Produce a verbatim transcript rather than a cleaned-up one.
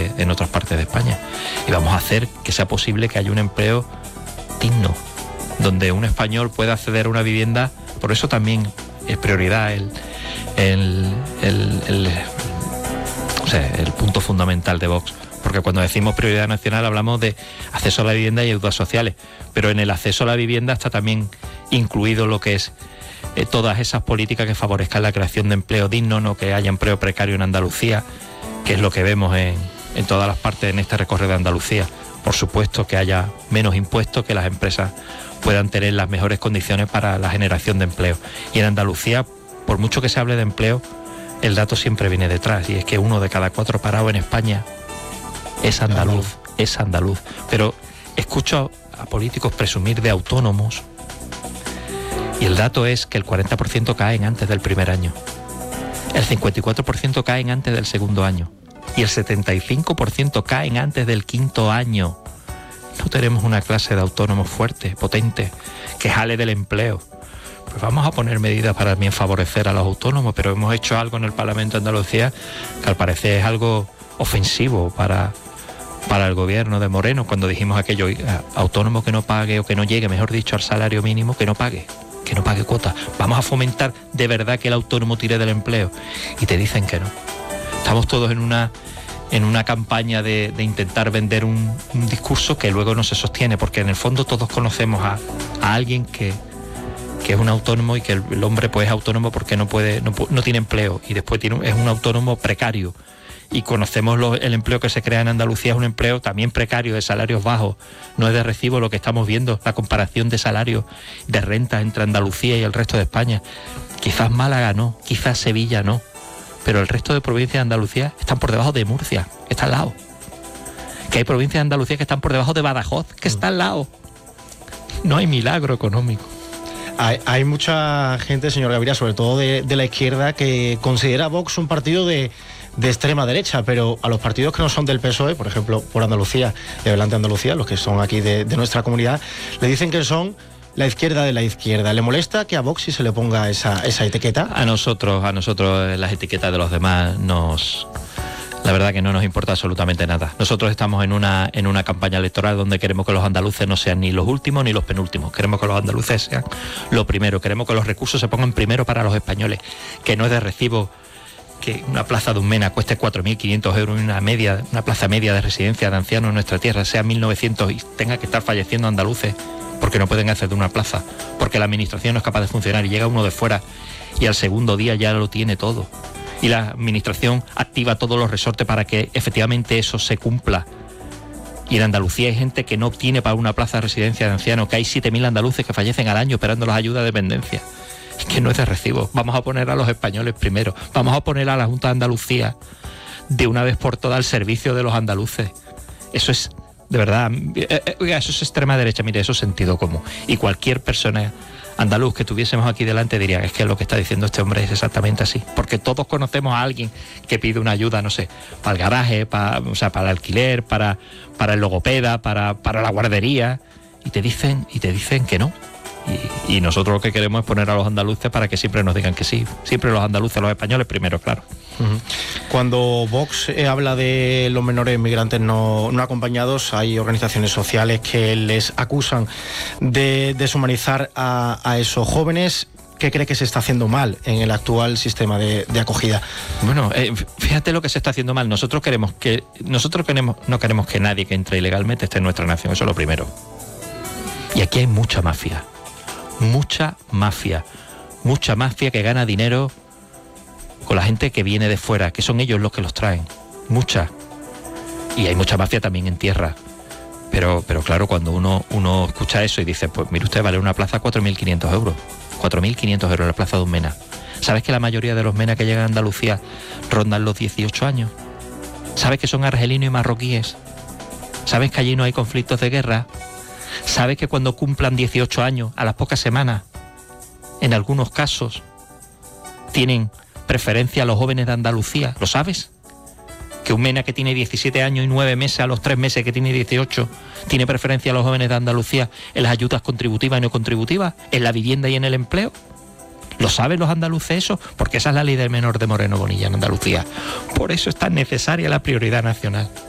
de, en otras partes de España. Y vamos a hacer que sea posible que haya un empleo digno, donde un español pueda acceder a una vivienda. Por eso también es prioridad el, el, el, el, o sea, el punto fundamental de Vox. Porque cuando decimos prioridad nacional hablamos de acceso a la vivienda y ayudas sociales, pero en el acceso a la vivienda está también incluido lo que es eh, todas esas políticas que favorezcan la creación de empleo digno, no que haya empleo precario en Andalucía, que es lo que vemos en, en todas las partes en este recorrido de Andalucía. Por supuesto que haya menos impuestos, que las empresas puedan tener las mejores condiciones para la generación de empleo. Y en Andalucía, por mucho que se hable de empleo, el dato siempre viene detrás, y es que uno de cada cuatro parados en España es andaluz, es andaluz. Pero escucho a políticos presumir de autónomos y el dato es que el cuarenta por ciento caen antes del primer año, el cincuenta y cuatro por ciento caen antes del segundo año y el setenta y cinco por ciento caen antes del quinto año. No tenemos una clase de autónomos fuerte, potente, que jale del empleo. Pues vamos a poner medidas para también favorecer a los autónomos, pero hemos hecho algo en el Parlamento de Andalucía que al parecer es algo ofensivo para, para el gobierno de Moreno, cuando dijimos aquello, autónomo que no pague o que no llegue, mejor dicho, al salario mínimo, que no pague, que no pague cuota. Vamos a fomentar de verdad que el autónomo tire del empleo. Y te dicen que no. Estamos todos en una, en una campaña de, de intentar vender un, un discurso que luego no se sostiene, porque en el fondo todos conocemos a, a alguien que, que es un autónomo y que el, el hombre pues es autónomo porque no puede, no, no tiene empleo y después tiene, es un autónomo precario. Y conocemos lo, el empleo que se crea en Andalucía es un empleo también precario, de salarios bajos. No es de recibo lo que estamos viendo, la comparación de salarios, de rentas entre Andalucía y el resto de España. Quizás Málaga no, quizás Sevilla no, pero el resto de provincias de Andalucía están por debajo de Murcia, que está al lado. Que hay provincias de Andalucía que están por debajo de Badajoz, que está al lado. No hay milagro económico. Hay, hay mucha gente, señor Gaviria, sobre todo de, de la izquierda, que considera a Vox un partido de, de extrema derecha, pero a los partidos que no son del P S O E, por ejemplo, por Andalucía y Adelante Andalucía, los que son aquí de, de nuestra comunidad, le dicen que son la izquierda de la izquierda. ¿Le molesta que a Vox sí se le ponga esa, esa etiqueta? A nosotros, a nosotros las etiquetas de los demás nos... La verdad que no nos importa absolutamente nada. Nosotros estamos en una, en una campaña electoral donde queremos que los andaluces no sean ni los últimos ni los penúltimos. Queremos que los andaluces sean lo primero. Queremos que los recursos se pongan primero para los españoles. Que no es de recibo que una plaza de un MENA cueste cuatro mil quinientos euros y una, media, una plaza media de residencia de ancianos en nuestra tierra sea mil novecientos y tenga que estar falleciendo andaluces porque no pueden acceder a una plaza, porque la administración no es capaz de funcionar y llega uno de fuera y al segundo día ya lo tiene todo. Y la administración activa todos los resortes para que efectivamente eso se cumpla. Y en Andalucía hay gente que no obtiene para una plaza de residencia de ancianos, que hay siete mil andaluces que fallecen al año esperando las ayudas de dependencia. Es que no es de recibo. Vamos a poner a los españoles primero. Vamos a poner a la Junta de Andalucía de una vez por todas al servicio de los andaluces. Eso es, de verdad, eso es extrema derecha, mire, eso es sentido común. Y cualquier persona andaluz que tuviésemos aquí delante diría, es que lo que está diciendo este hombre es exactamente así, porque todos conocemos a alguien que pide una ayuda, no sé, para el garaje, para, o sea, para el alquiler, para, para el logopeda, para, para la guardería, y te dicen, y te dicen que no. Y, y nosotros lo que queremos es poner a los andaluces para que siempre nos digan que sí, siempre los andaluces, los españoles primero, claro. Cuando Vox eh, habla de los menores migrantes no, no acompañados, hay organizaciones sociales que les acusan de deshumanizar a, a esos jóvenes. ¿Qué cree que se está haciendo mal en el actual sistema de, de acogida? Bueno, eh, fíjate lo que se está haciendo mal. Nosotros queremos que nosotros queremos, no queremos que nadie que entre ilegalmente esté en nuestra nación, eso es lo primero. Y aquí hay mucha mafia, mucha mafia, mucha mafia que gana dinero con la gente que viene de fuera, que son ellos los que los traen, mucha. Y hay mucha mafia también en tierra. Pero, pero claro, cuando uno, uno escucha eso y dice, pues mire usted, vale una plaza cuatro mil quinientos euros. cuatro mil quinientos euros la plaza de un MENA. ¿Sabes que la mayoría de los MENA que llegan a Andalucía rondan los dieciocho años? ¿Sabes que son argelinos y marroquíes? ¿Sabes que allí no hay conflictos de guerra? ¿Sabes que cuando cumplan dieciocho años, a las pocas semanas, en algunos casos, tienen preferencia a los jóvenes de Andalucía? ¿Lo sabes? Que un MENA que tiene diecisiete años y nueve meses, a los tres meses que tiene dieciocho, tiene preferencia a los jóvenes de Andalucía en las ayudas contributivas y no contributivas, en la vivienda y en el empleo. ¿Lo saben los andaluces eso? Porque esa es la ley del menor de Moreno Bonilla en Andalucía. Por eso es tan necesaria la prioridad nacional.